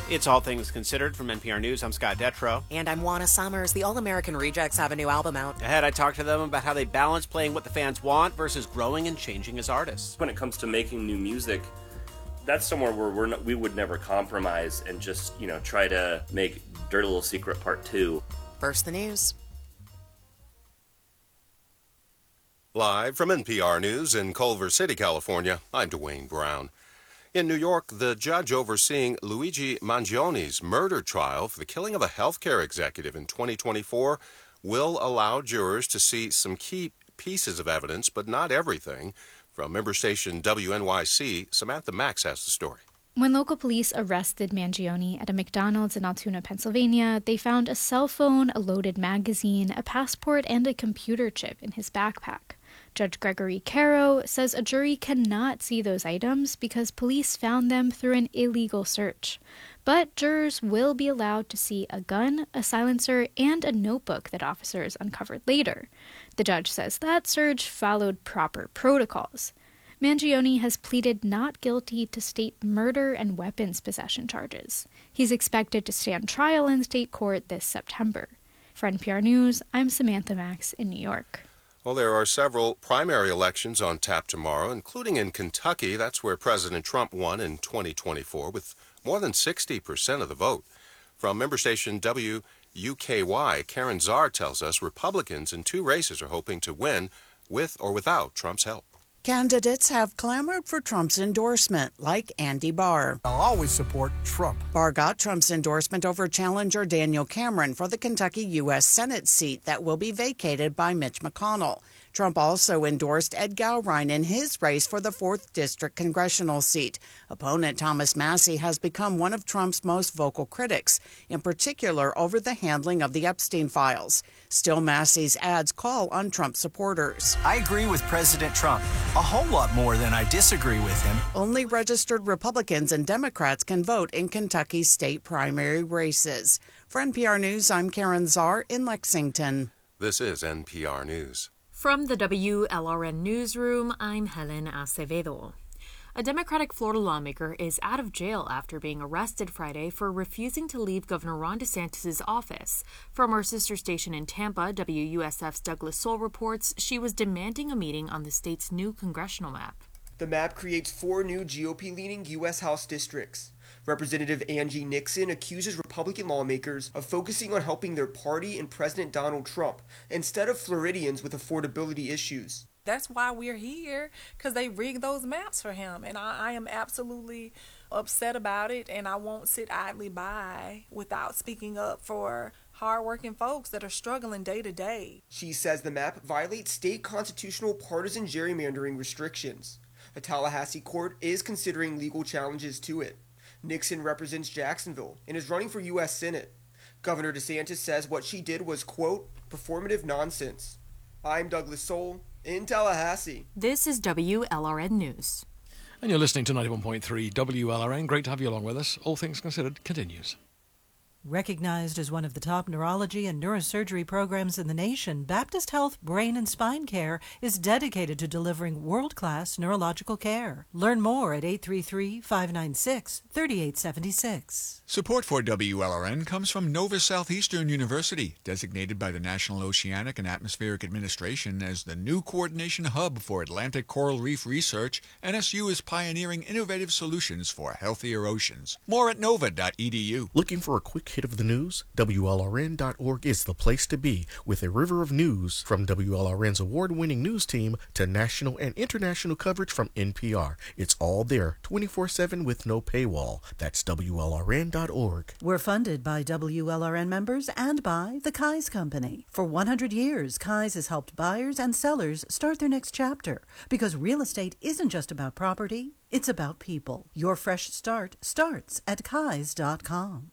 It's All Things Considered from NPR News. I'm Scott Detrow. And I'm Juana Summers. The All-American Rejects have a new album out. Ahead, I talked to them about how they balance playing what the fans want versus growing and changing as artists. When it comes to making new music, that's somewhere where we would never compromise and just, try to make Dirty Little Secret Part 2. First, the news. Live from NPR News in Culver City, California, I'm Dwayne Brown. In New York, the judge overseeing Luigi Mangioni's murder trial for the killing of a healthcare executive in 2024 will allow jurors to see some key pieces of evidence, but not everything. From member station WNYC, Samantha Max has the story. When local police arrested Mangioni at a McDonald's in Altoona, Pennsylvania, they found a cell phone, a loaded magazine, a passport, and a computer chip in his backpack. Judge Gregory Caro says a jury cannot see those items because police found them through an illegal search. But jurors will be allowed to see a gun, a silencer, and a notebook that officers uncovered later. The judge says that search followed proper protocols. Mangioni has pleaded not guilty to state murder and weapons possession charges. He's expected to stand trial in state court this September. For NPR News, I'm Samantha Max in New York. Well, there are several primary elections on tap tomorrow, including in Kentucky. That's where President Trump won in 2024 with more than 60% of the vote. From member station WUKY, Karen Czar tells us Republicans in two races are hoping to win with or without Trump's help. Candidates have clamored for Trump's endorsement, like Andy Barr. I'll always support Trump. Barr got Trump's endorsement over challenger Daniel Cameron for the Kentucky U.S. Senate seat that will be vacated by Mitch McConnell. Trump also endorsed Ed Gowrine in his race for the 4th District congressional seat. Opponent Thomas Massie has become one of Trump's most vocal critics, in particular over the handling of the Epstein files. Still, Massie's ads call on Trump supporters. I agree with President Trump a whole lot more than I disagree with him. Only registered Republicans and Democrats can vote in Kentucky's state primary races. For NPR News, I'm Karen Czar in Lexington. This is NPR News. From the WLRN Newsroom, I'm Helen Acevedo. A Democratic Florida lawmaker is out of jail after being arrested Friday for refusing to leave Governor Ron DeSantis' office. From our sister station in Tampa, WUSF's Douglas Soul reports she was demanding a meeting on the state's new congressional map. The map creates 4 new GOP-leaning U.S. House districts. Representative Angie Nixon accuses Republican lawmakers of focusing on helping their party and President Donald Trump instead of Floridians with affordability issues. That's why we're here, because they rigged those maps for him. And I am absolutely upset about it, and I won't sit idly by without speaking up for hardworking folks that are struggling day to day. She says the map violates state constitutional partisan gerrymandering restrictions. A Tallahassee court is considering legal challenges to it. Nixon represents Jacksonville and is running for U.S. Senate. Governor DeSantis says what she did was, quote, performative nonsense. I'm Douglas Soul in Tallahassee. This is WLRN News. And you're listening to 91.3 WLRN. Great to have you along with us. All Things Considered continues. Recognized as one of the top neurology and neurosurgery programs in the nation, Baptist Health Brain and Spine Care is dedicated to delivering world-class neurological care. Learn more at 833-596-3876. Support for WLRN comes from Nova Southeastern University, designated by the National Oceanic and Atmospheric Administration as the new coordination hub for Atlantic coral reef research. NSU is pioneering innovative solutions for healthier oceans. More at nova.edu. Looking for a quick hit of the news? WLRN.org is the place to be, with a river of news from WLRN's award-winning news team to national and international coverage from NPR. It's all there, 24/7 with no paywall. That's WLRN.org. We're funded by WLRN members and by the Kai's Company. For 100 years, Kai's has helped buyers and sellers start their next chapter, because real estate isn't just about property, it's about people. Your fresh start starts at Kais.com.